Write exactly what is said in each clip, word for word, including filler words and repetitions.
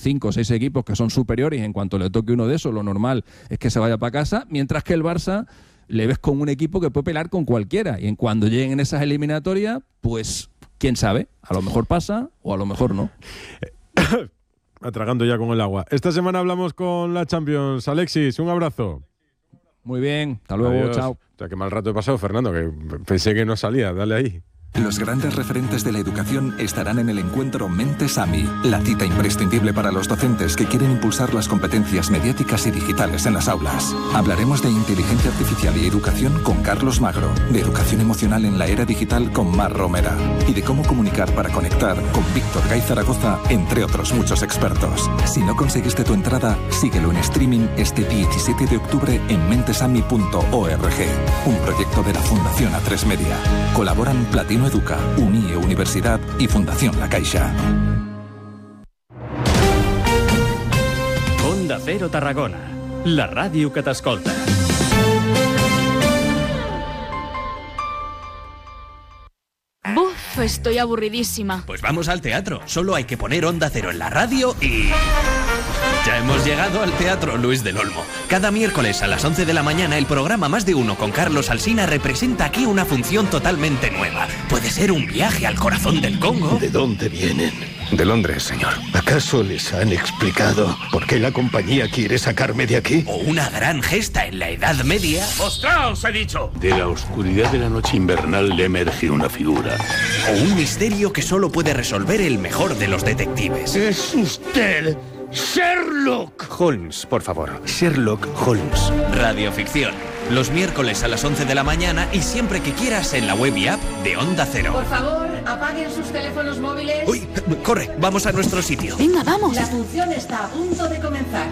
cinco o seis equipos que son superiores y en cuanto le toque uno de esos, lo normal es que se vaya para casa, mientras que el Barça le ves con un equipo que puede pelear con cualquiera. Y en cuando lleguen esas eliminatorias, pues quién sabe, a lo mejor pasa o a lo mejor no. Atragando ya con el agua. Esta semana hablamos con la Champions. Alexis, un abrazo. Muy bien, hasta luego, Adiós. chao. O sea, qué mal rato he pasado, Fernando, que pensé que no salía. Dale ahí. Los grandes referentes de la educación estarán en el encuentro Mentes A M I, la cita imprescindible para los docentes que quieren impulsar las competencias mediáticas y digitales en las aulas. Hablaremos de inteligencia artificial y educación con Carlos Magro, de educación emocional en la era digital con Mar Romera y de cómo comunicar para conectar con Víctor Gay Zaragoza, entre otros muchos expertos. Si no conseguiste tu entrada, síguelo en streaming este diecisiete de octubre en mentesami punto org, un proyecto de la Fundación A tres Media. Colaboran Platino Educa, Unie Universidad y Fundación La Caixa. Onda Cero Tarragona, la ràdio que t'escolta. Buf, estoy aburridísima. Pues vamos al teatro. Solo hay que poner Onda Cero en la radio y... ya hemos llegado al Teatro Luis del Olmo. Cada miércoles a las once de la mañana el programa Más de Uno con Carlos Alsina representa aquí una función totalmente nueva. Puede ser un viaje al corazón del Congo. ¿De dónde vienen? De Londres, señor. ¿Acaso les han explicado por qué la compañía quiere sacarme de aquí? O una gran gesta en la Edad Media. ¡Mostraos, he dicho! De la oscuridad de la noche invernal le emerge una figura. O un misterio que solo puede resolver el mejor de los detectives. ¡Es usted! ¡Sherlock! Holmes, por favor. Sherlock Holmes. Radioficción. Los miércoles a las once de la mañana y siempre que quieras en la web y app de Onda Cero. Por favor, apaguen sus teléfonos móviles. Uy, corre, vamos a nuestro sitio. Venga, vamos. La función está a punto de comenzar.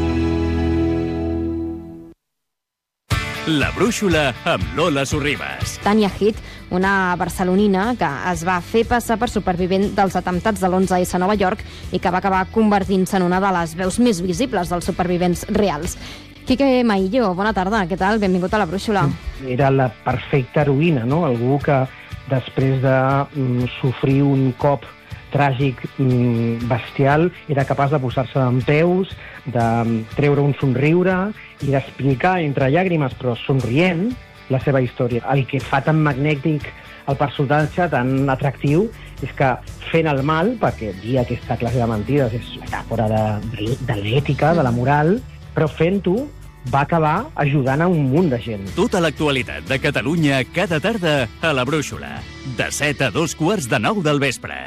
La brúixola amb Lola Sorribas. Tania Heath, una barcelonina que es va fer passar per supervivent dels atemptats de l'onze esse a Nova York i que va acabar convertint-se en una de les veus més visibles dels supervivents reals. Quique Maillo, bona tarda, què tal? Benvingut a la brúixola. Era la perfecta heroïna, no? Algú que després de mm, sofrir un cop tràgic, mm, bestial, era capaç de posar-se en peus, de treure un somriure i d'explicar entre llàgrimes, però somrient, la seva història. El que fa tan magnètic el personatge, tan atractiu, és que fent el mal, perquè dir aquesta classe de mentides és metàfora de, de, de l'ètica, de la moral, però fent-ho va acabar ajudant a un munt de gent. Tota l'actualitat de Catalunya cada tarda a la brúixola. De set a dos quarts de nou del vespre.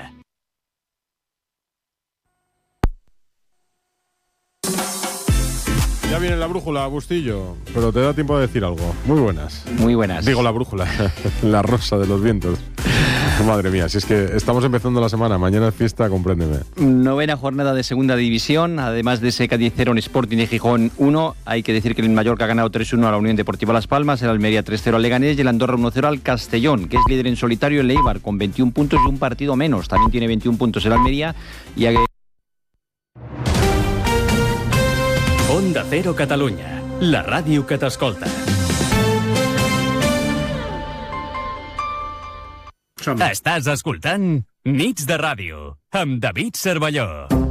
Ya viene la brújula, Bustillo, pero te da tiempo de decir algo. Muy buenas. Muy buenas. Digo la brújula, la rosa de los vientos. Madre mía, si es que estamos empezando la semana, mañana es fiesta, compréndeme. Novena jornada de segunda división, además de ese Cádiz cero en Sporting de Gijón uno, hay que decir que el Mallorca ha ganado tres uno a la Unión Deportiva Las Palmas, el Almería tres cero al Leganés y el Andorra uno cero al Castellón, que es líder en solitario el Eibar con veintiún puntos y un partido menos. También tiene veintiún puntos el Almería y... A... Onda Cero Catalunya, la ràdio que t'escolta. Estàs escoltant Nits de Ràdio amb David Cervelló.